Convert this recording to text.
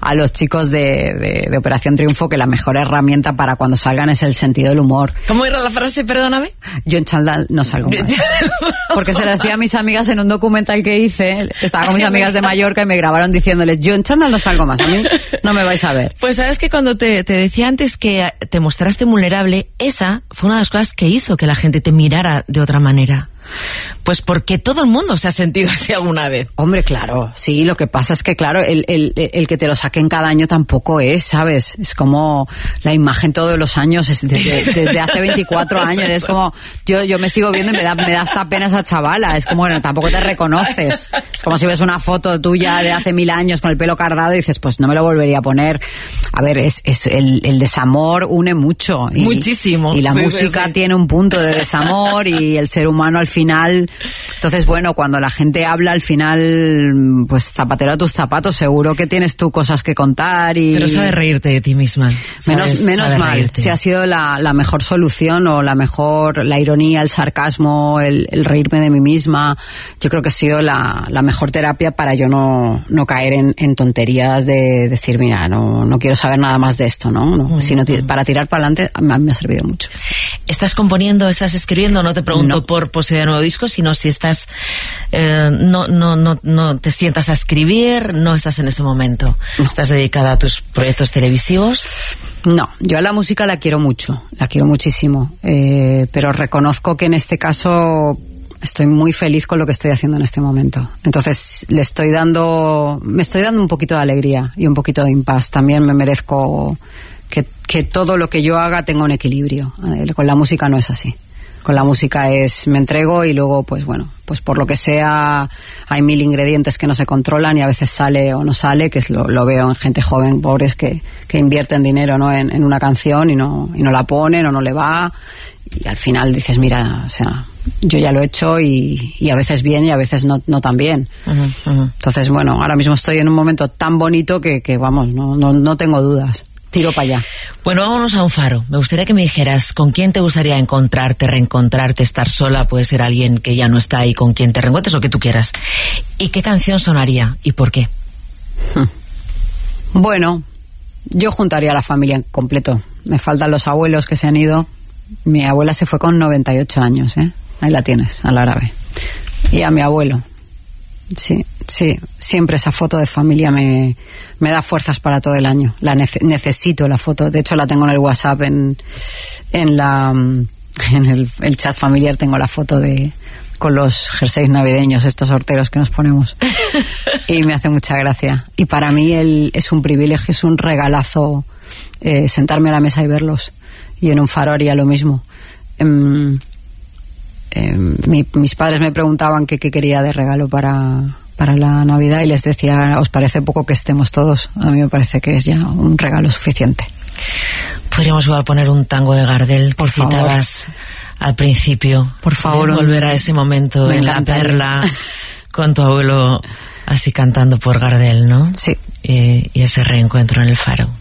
a los chicos de Operación Triunfo que la mejor herramienta para cuando salgan es el sentido del humor. ¿Cómo era la frase, perdóname? Yo en chándal no salgo más. Porque se lo decía a mis amigas en un documental que hice. Estaba con mis amigas de Mallorca y me grabaron diciéndoles, yo en chándal no salgo más, a mí no me vais a ver. Pues sabes que cuando te decía antes que te mostraste vulnerable, esa fue una de las cosas que hizo que la gente te mirara de otra manera. Pues porque todo el mundo se ha sentido así alguna vez. Hombre, claro, sí, lo que pasa es que, claro, el que te lo saquen cada año tampoco es, ¿sabes? Es como la imagen todos los años, es desde hace 24 años, es como, yo me sigo viendo y me da hasta pena esa chavala, es como, bueno, tampoco te reconoces, es como si ves una foto tuya de hace 1000 años con el pelo cardado y dices, pues no me lo volvería a poner. A ver, el desamor une mucho. Muchísimo. Y la música tiene un punto de desamor y el ser humano al final. Entonces, bueno, cuando la gente habla al final, pues zapatero a tus zapatos, seguro que tienes tú cosas que contar y... Pero sabes reírte de ti misma. Menos mal, reírte. Si ha sido la mejor solución o la ironía, el sarcasmo, el reírme de mí misma, yo creo que ha sido la mejor terapia para yo no caer en tonterías de decir, mira, no quiero saber nada más de esto, ¿no? Sino para tirar para adelante a mí me ha servido mucho. ¿Estás componiendo, estás escribiendo? No te pregunto por posibilidad de nuevo disco, sino si estás no te sientas a escribir, no estás en ese momento. No. ¿Estás dedicada a tus proyectos televisivos? No, yo a la música la quiero mucho, la quiero muchísimo, pero reconozco que en este caso estoy muy feliz con lo que estoy haciendo en este momento. Entonces me estoy dando un poquito de alegría y un poquito de impas. También me merezco que todo lo que yo haga tenga un equilibrio. Con la música no es así. Con la música me entrego y luego, pues bueno, pues por lo que sea, hay 1000 ingredientes que no se controlan y a veces sale o no sale, que lo veo en gente joven, pobres, que invierten dinero, ¿no? en una canción y no la ponen o no le va. Y al final dices, mira, o sea, yo ya lo he hecho y a veces bien y a veces no tan bien. Entonces, bueno, ahora mismo estoy en un momento tan bonito que vamos, no tengo dudas. Tiro para allá. Bueno, vámonos a un faro. Me gustaría que me dijeras con quién te gustaría encontrarte, reencontrarte, estar sola, puede ser alguien que ya no está ahí con quien te reencuentres, lo que tú quieras. ¿Y qué canción sonaría y por qué? Bueno, yo juntaría a la familia en completo. Me faltan los abuelos que se han ido. Mi abuela se fue con 98 años, ¿eh? Ahí la tienes, al árabe. Y a mi abuelo. Sí, siempre esa foto de familia me da fuerzas para todo el año. Necesito la foto, de hecho la tengo en el WhatsApp, en el chat familiar tengo la foto con los jerseys navideños, estos horteros que nos ponemos, y me hace mucha gracia. Y para mí es un privilegio, es un regalazo sentarme a la mesa y verlos, y en un faro haría lo mismo. Mis padres me preguntaban qué quería de regalo para la Navidad y les decía, ¿os parece poco que estemos todos? A mí me parece que es ya un regalo suficiente. Podríamos igual poner un tango de Gardel que citabas al principio. Por favor. Volver a ese momento en La Perla con tu abuelo así cantando por Gardel, ¿no? Sí. Y ese reencuentro en el faro.